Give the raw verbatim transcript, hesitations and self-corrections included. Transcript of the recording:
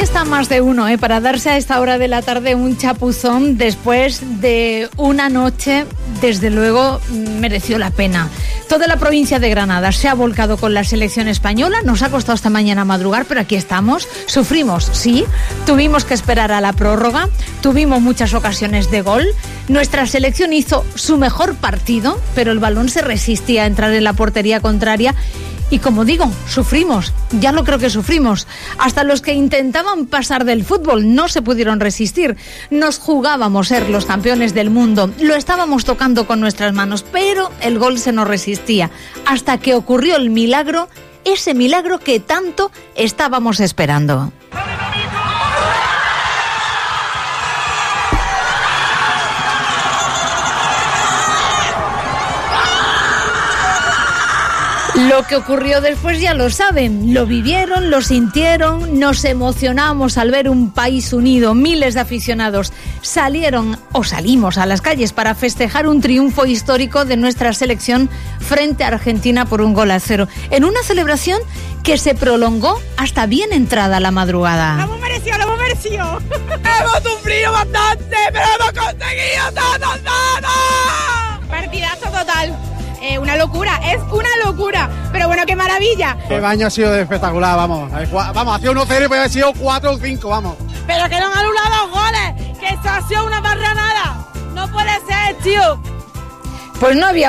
está más de uno, ¿eh? Para darse a esta hora de la tarde un chapuzón después de una noche, desde luego, mereció la pena. Toda la provincia de Granada se ha volcado con la selección española, nos ha costado esta mañana madrugar, pero aquí estamos. Sufrimos, sí, tuvimos que esperar a la prórroga, tuvimos muchas ocasiones de gol. Nuestra selección hizo su mejor partido, pero el balón se resistía a entrar en la portería contraria. Y como digo, sufrimos, ya lo creo que sufrimos. Hasta los que intentaban pasar del fútbol no se pudieron resistir. Nos jugábamos ser los campeones del mundo, lo estábamos tocando con nuestras manos, pero el gol se nos resistía. Hasta que ocurrió el milagro, ese milagro que tanto estábamos esperando. Lo que ocurrió después ya lo saben, lo vivieron, lo sintieron, nos emocionamos al ver un país unido, miles de aficionados salieron o salimos a las calles para festejar un triunfo histórico de nuestra selección frente a Argentina por un gol a cero, en una celebración que se prolongó hasta bien entrada la madrugada. ¡Lo hemos merecido, lo hemos merecido! ¡Hemos sufrido bastante, pero hemos conseguido todo, todo! Partidazo total. Eh, una locura, es una locura, pero bueno, qué maravilla. El baño ha sido espectacular, vamos, vamos, ha sido uno cero y puede haber sido cuatro o cinco, vamos. Pero que no han anulado los goles, que esto ha sido una barranada, no puede ser, tío. Pues no había